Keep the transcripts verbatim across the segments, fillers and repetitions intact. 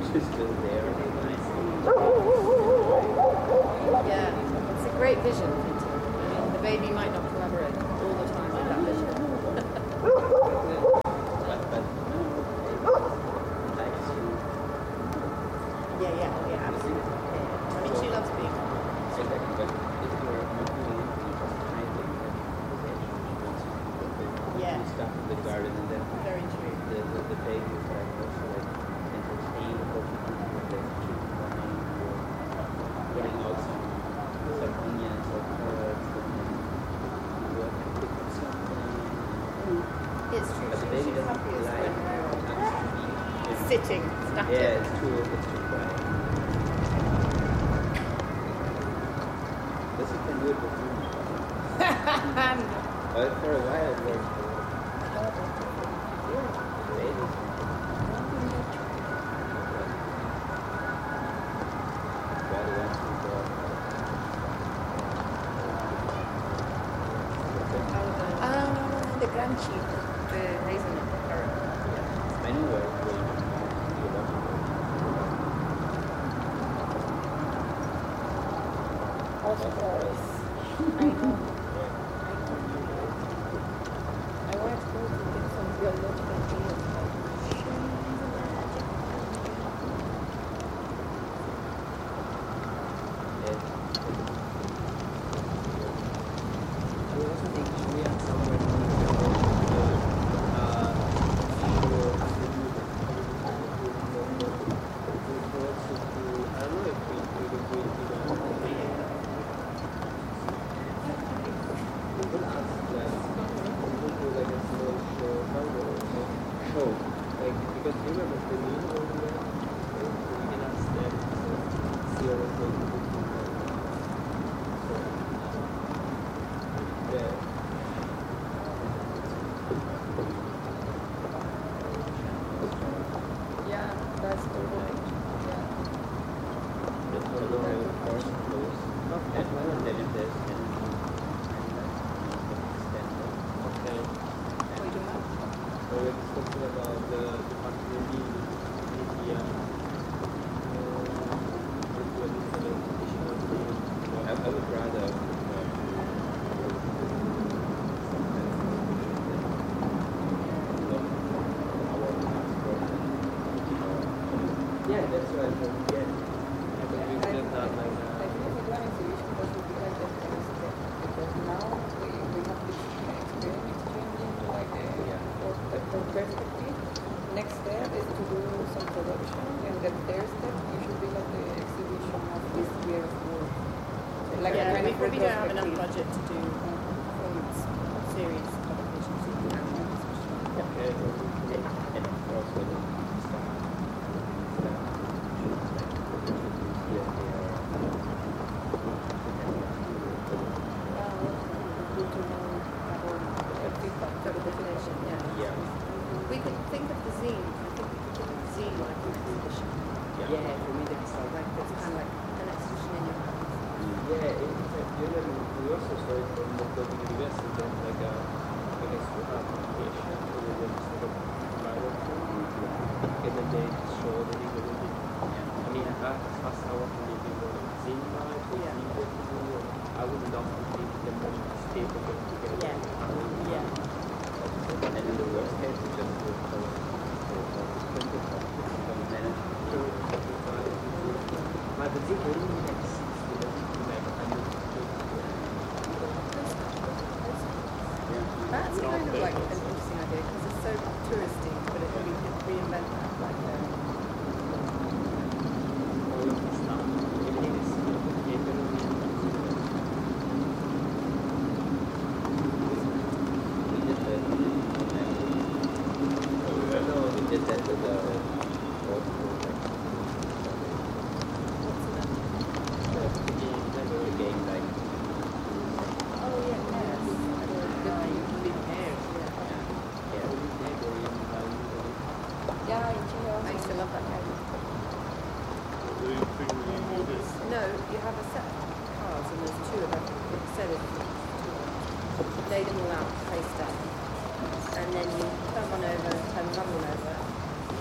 she's still there. Yeah, it's a great vision. I mean, the baby might not collaborate all the time with that vision. but, but, yeah, yeah, oh, yeah, absolutely. Yeah. I mean, she loves being. Exactly, but if you're not doing anything, yeah, you start in the garden and then very true. The, the, the baby is like also like entertained, hoping to like keep running or putting out some some onions or carrots and then you work and pick up something. It's true. But the She, baby she's doesn't happiest like when yeah. sitting, static. Yeah, it's too it's too quiet. This you can do it with you. But for a while it works. The Granchi, the hazelnut carrot. I know where where you Of course. I know. I want to go to get some biological deals.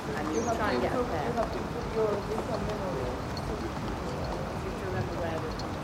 and you try and get a pair. You have to put your visa memory. You have to remember where the